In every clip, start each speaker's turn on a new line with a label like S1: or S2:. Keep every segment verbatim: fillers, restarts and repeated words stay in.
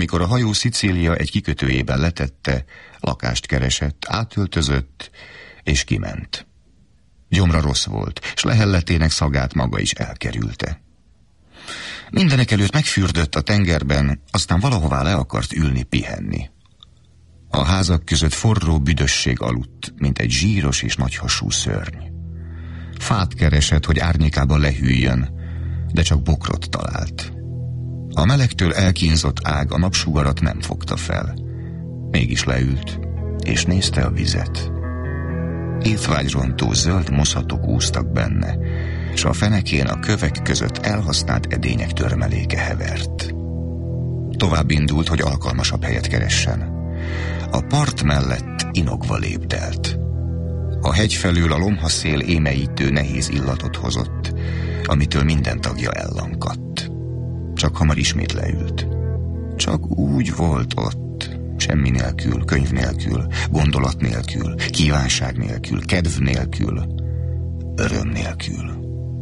S1: amikor a hajó Szicília egy kikötőjében letette, lakást keresett, átöltözött, és kiment. Gyomra rossz volt, s lehelletének szagát maga is elkerülte. Mindenek előtt megfürdött a tengerben, aztán valahová le akart ülni, pihenni. A házak között forró büdösség aludt, mint egy zsíros és nagyhasú szörny. Fát keresett, hogy árnyékában lehűljön, de csak bokrot talált. A melegtől elkínzott ág a napsugarat nem fogta fel. Mégis leült, és nézte a vizet. Étvágyrontó zöld moszatok úsztak benne, s a fenekén a kövek között elhasznált edények törmeléke hevert. Tovább indult, hogy alkalmasabb helyet keressen. A part mellett inogva lépdelt. A hegy felől a lomhaszél émeítő nehéz illatot hozott, amitől minden tagja ellankadt. Csak hamar ismét leült. Csak úgy volt ott, semmi nélkül, könyv nélkül, gondolat nélkül, kívánság nélkül, kedv nélkül, öröm nélkül.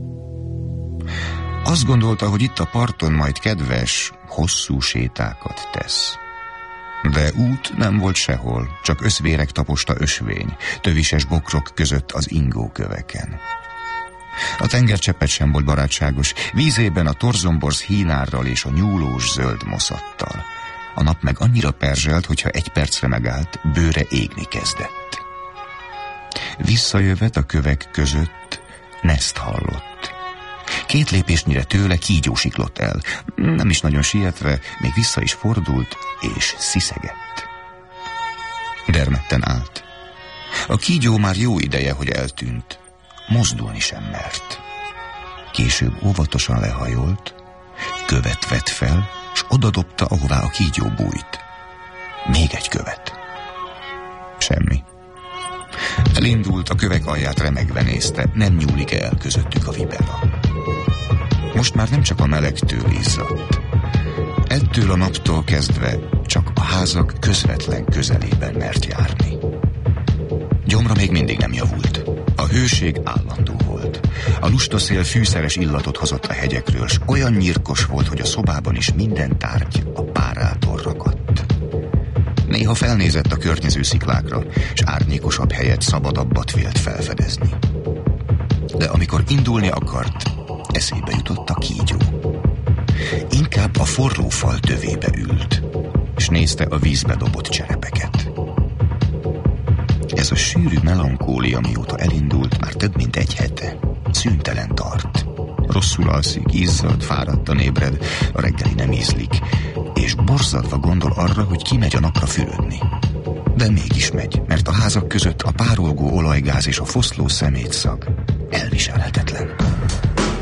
S1: Azt gondolta, hogy itt a parton majd kedves, hosszú sétákat tesz. De út nem volt sehol, csak összvérek taposta ösvény, tövises bokrok között az ingóköveken. A tengercseppet sem volt barátságos, vízében a torzomborz hínárral és a nyúlós zöld moszattal. A nap meg annyira perzselt, hogyha egy percre megállt, bőre égni kezdett. Visszajövet a kövek között Neszt hallott. Két lépésnyire tőle kígyó siklott el, nem is nagyon sietve, még vissza is fordult, és sziszegett. Dermedten állt. A kígyó már jó ideje, hogy eltűnt. Mozdulni sem mert. Később óvatosan lehajolt, követ vett fel, s odadobta, ahová a kígyó bújt. Még egy követ. Semmi. Elindult, a kövek alját remegve nézte, nem nyúlik el közöttük a vibera. Most már nem csak a melegtől izzadt. Ettől a naptól kezdve csak a házak közvetlen közelében mert járni. Gyomra még mindig nem javult. A hőség állandó volt. A lusta szél fűszeres illatot hozott a hegyekről, s olyan nyírkos volt, hogy a szobában is minden tárgy a párától ragadt. Néha felnézett a környező sziklákra, s árnyékosabb helyet, szabadabbat vélt felfedezni. De amikor indulni akart, eszébe jutott a kígyó. Inkább a forró fal tövébe ült, és nézte a vízbe dobott cserepeket. Ez a sűrű melankólia, mióta elindult, már több mint egy hete. Szüntelen tart. Rosszul alszik, izzad, fáradtan ébred, a reggeli nem ízlik, és borzadva gondol arra, hogy kimegy a napra fürödni. De mégis megy, mert a házak között a párolgó olajgáz és a foszló szemétszag elviselhetetlen.